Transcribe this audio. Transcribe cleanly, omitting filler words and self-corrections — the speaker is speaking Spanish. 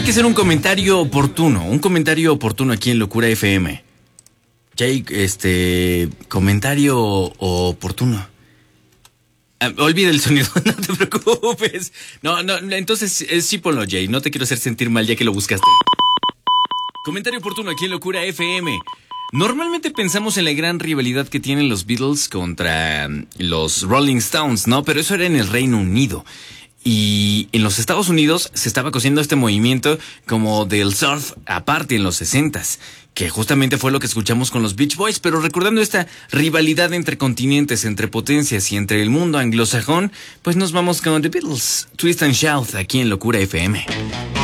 que ser un comentario oportuno aquí en Locura FM. Jay, comentario oportuno. Olvida el sonido, no te preocupes. No, entonces sí ponlo, Jay. No te quiero hacer sentir mal ya que lo buscaste. Comentario oportuno aquí en Locura FM. Normalmente pensamos en la gran rivalidad que tienen los Beatles contra los Rolling Stones, ¿no? Pero eso era en el Reino Unido. Y en los Estados Unidos se estaba cociendo este movimiento como del surf aparte en los 60s, que justamente fue lo que escuchamos con los Beach Boys. Pero recordando esta rivalidad entre continentes, entre potencias y entre el mundo anglosajón, pues nos vamos con The Beatles, Twist and Shout, aquí en Locura FM.